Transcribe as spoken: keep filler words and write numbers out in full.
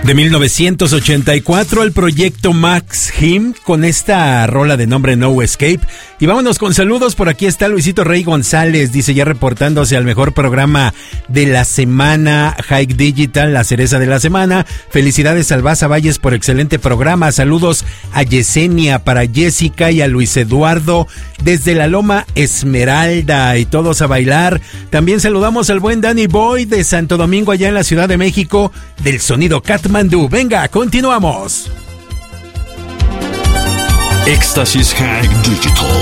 De mil novecientos ochenta y cuatro, el proyecto Max Him, con esta rola de nombre No Escape. Y vámonos con saludos. Por aquí está Luisito Rey González, dice, ya reportándose al mejor programa de la semana, Hike Digital, la cereza de la semana. Felicidades al Baza Valles por excelente programa. Saludos a Yesenia, para Jessica y a Luis Eduardo desde la Loma Esmeralda, y todos a bailar. También saludamos al buen Danny Boy de Santo Domingo, allá en la Ciudad de México, del sonido Katmandú. Venga, continuamos. Éxtasis Hike Digital.